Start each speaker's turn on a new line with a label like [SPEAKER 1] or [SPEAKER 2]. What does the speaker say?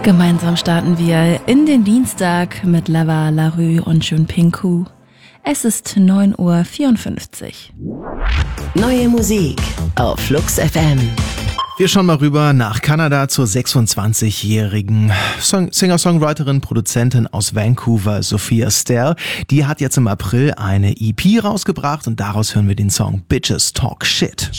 [SPEAKER 1] Gemeinsam starten wir in den Dienstag mit Lava, Larue und Junpinku. Es ist 9:54 Uhr.
[SPEAKER 2] Neue Musik auf Flux FM.
[SPEAKER 3] Wir schauen mal rüber nach Kanada zur 26-jährigen Singer-Songwriterin, Produzentin aus Vancouver, Sophia Sterr. Die hat jetzt im April eine EP rausgebracht und daraus hören wir den Song Bitches Talk Shit.